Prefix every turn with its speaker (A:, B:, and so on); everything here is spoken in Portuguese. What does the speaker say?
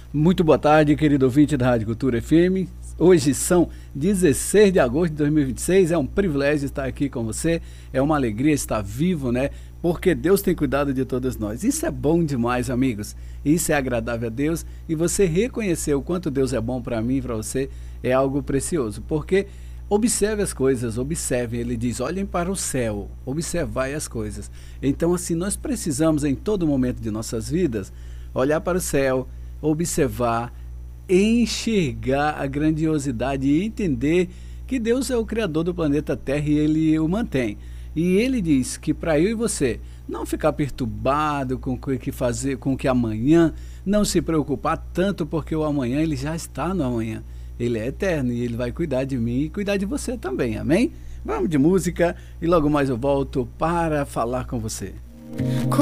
A: Muito boa tarde, querido ouvinte da Rádio Cultura FM. Hoje são 16 de agosto de 2026. É um privilégio estar aqui com você. É uma alegria estar vivo, né? Porque Deus tem cuidado de todos nós. Isso é bom demais, amigos. Isso é agradável a Deus. E você reconhecer o quanto Deus é bom para mim e para você é algo precioso. Porque observe as coisas, observe. Ele diz, olhem para o céu, observai as coisas. Então, assim, nós precisamos em todo momento de nossas vidas olhar para o céu, observar, enxergar a grandiosidade e entender que Deus é o Criador do planeta Terra e Ele o mantém. E Ele diz que para eu e você não ficar perturbado com o que fazer, com o que amanhã, não se preocupar tanto, porque o amanhã Ele já está no amanhã. Ele é eterno e Ele vai cuidar de mim e cuidar de você também, amém? Vamos de música e logo mais eu volto para falar com você.